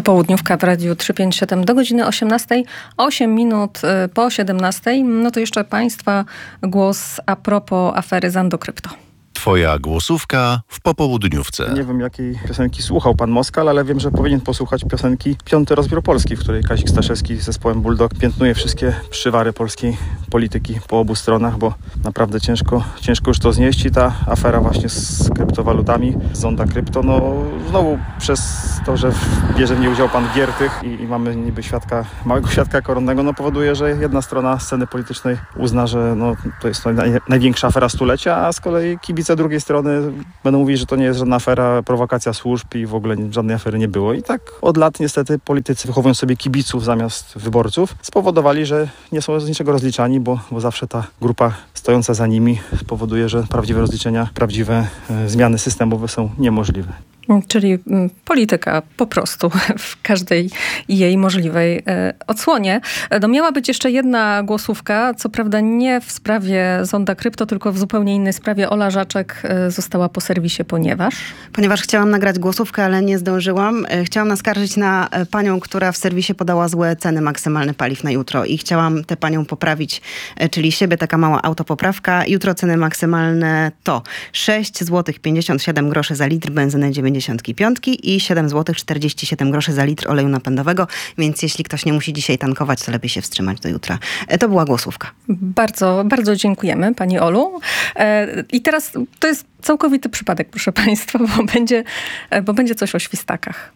Popołudniówka w Radiu 357 do godziny 18, 8 minut po 17. No to jeszcze Państwa głos a propos afery Zando-Krypto. Twoja głosówka w popołudniówce. Nie wiem, jakiej piosenki słuchał pan Moskal, ale wiem, że powinien posłuchać piosenki Piąty rozbiór Polski, w której Kazik Staszewski z zespołem Bulldog piętnuje wszystkie przywary polskiej polityki po obu stronach, bo naprawdę ciężko już to znieść i ta afera właśnie z kryptowalutami, z Zonda Krypto, no znowu przez to, że bierze w niej udział pan Giertych i mamy niby małego świadka koronnego, no powoduje, że jedna strona sceny politycznej uzna, że no, to jest największa afera stulecia, a z kolei kibice drugiej strony będą mówić, że to nie jest żadna afera, prowokacja służb i w ogóle żadnej afery nie było. I tak od lat niestety politycy, wychowując sobie kibiców zamiast wyborców, spowodowali, że nie są z niczego rozliczani, bo zawsze ta grupa stojąca za nimi spowoduje, że prawdziwe rozliczenia, prawdziwe zmiany systemowe są niemożliwe. Czyli polityka po prostu w każdej jej możliwej odsłonie. No miała być jeszcze jedna głosówka, co prawda nie w sprawie Zonda Krypto, tylko w zupełnie innej sprawie. Ola Żaczek została po serwisie, ponieważ chciałam nagrać głosówkę, ale nie zdążyłam. Chciałam naskarżyć na panią, która w serwisie podała złe ceny maksymalne paliw na jutro i chciałam tę panią poprawić, czyli siebie, taka mała autopoprawka. Jutro ceny maksymalne to 6 zł 57 groszy za litr benzyny 95 i 7 zł 47 groszy za litr oleju napędowego, więc jeśli ktoś nie musi dzisiaj tankować, to lepiej się wstrzymać do jutra. To była głosówka. Bardzo, bardzo dziękujemy pani Olu. I teraz to jest całkowity przypadek, proszę państwa, bo będzie coś o świstakach.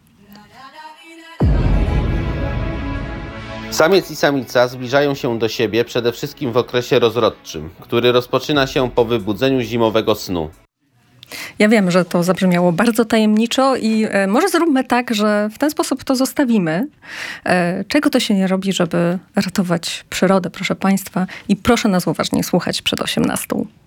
Samiec i samica zbliżają się do siebie przede wszystkim w okresie rozrodczym, który rozpoczyna się po wybudzeniu zimowego snu. Ja wiem, że to zabrzmiało bardzo tajemniczo i może zróbmy tak, że w ten sposób to zostawimy. Czego to się nie robi, żeby ratować przyrodę, proszę państwa. I proszę nas uważnie słuchać przed 18.